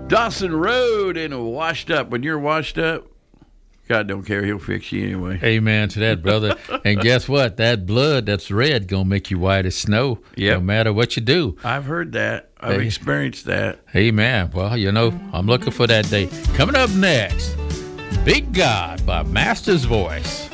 Dawson Road and washed up. When you're washed up, God don't care. He'll fix you anyway. Amen to that, brother. And guess what? That blood that's red going to make you white as snow, no matter what you do. I've heard that. I've experienced that. Amen. Well, you know, I'm looking for that day. Coming up next, Big God by Master's Voice.